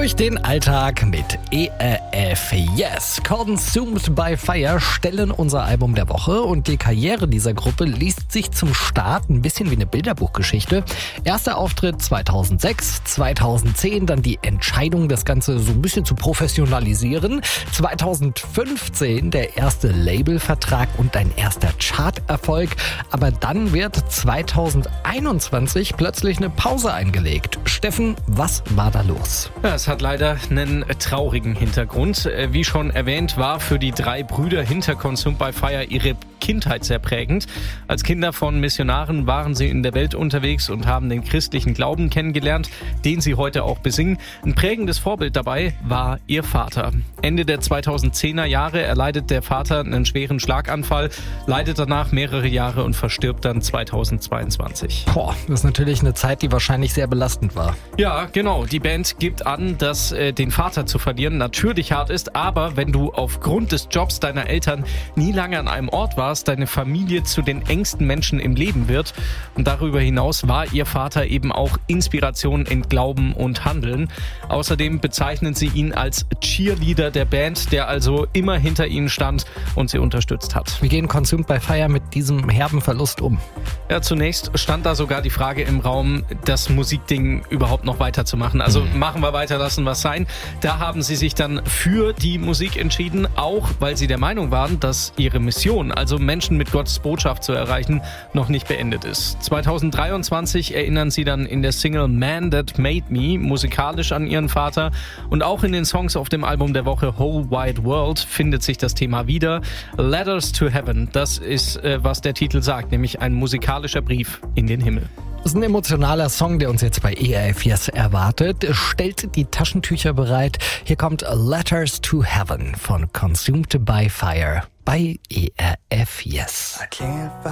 durch den Alltag mit ERF Yes. Consumed by Fire stellen unser Album der Woche und die Karriere dieser Gruppe liest sich zum Start ein bisschen wie eine Bilderbuchgeschichte. Erster Auftritt 2006, 2010 dann die Entscheidung, das Ganze so ein bisschen zu professionalisieren. 2015 der erste Labelvertrag und ein erster Charterfolg. Aber dann wird 2021 plötzlich eine Pause eingelegt. Steffen, was war da los? Ja, es hat leider einen traurigen Hintergrund. Wie schon erwähnt, war für die drei Brüder hinter Consumed by Fire ihre Kindheit sehr prägend. Als Kinder von Missionaren waren sie in der Welt unterwegs und haben den christlichen Glauben kennengelernt, den sie heute auch besingen. Ein prägendes Vorbild dabei war ihr Vater. Ende der 2010er Jahre erleidet der Vater einen schweren Schlaganfall, leidet danach mehrere Jahre und verstirbt dann 2022. Das ist natürlich eine Zeit, die wahrscheinlich sehr belastend war. Ja, genau. Die Band gibt an, dass den Vater zu verlieren natürlich hart ist, aber wenn du aufgrund des Jobs deiner Eltern nie lange an einem Ort warst, deine Familie zu den engsten Menschen im Leben wird. Und darüber hinaus war ihr Vater eben auch Inspiration in Glauben und Handeln. Außerdem bezeichnen sie ihn als Cheerleader der Band, der also immer hinter ihnen stand und sie unterstützt hat. Wie gehen Consumed by Fire mit diesem herben Verlust um? Ja, zunächst stand da sogar die Frage im Raum, das Musikding überhaupt noch weiterzumachen. Also machen wir weiter, lassen wir es sein. Da haben sie sich dann für die Musik entschieden, auch weil sie der Meinung waren, dass ihre Mission, also Menschen mit Gottes Botschaft zu erreichen, noch nicht beendet ist. 2023 erinnern sie dann in der Single Man That Made Me musikalisch an ihren Vater und auch in den Songs auf dem Album der Woche Whole Wide World findet sich das Thema wieder. Letters to Heaven, das ist, was der Titel sagt, nämlich ein musikalischer Brief in den Himmel. Das ist ein emotionaler Song, der uns jetzt bei ERF Yes erwartet. Stellt die Taschentücher bereit. Hier kommt Letters to Heaven von Consumed by Fire bei ERF Yes.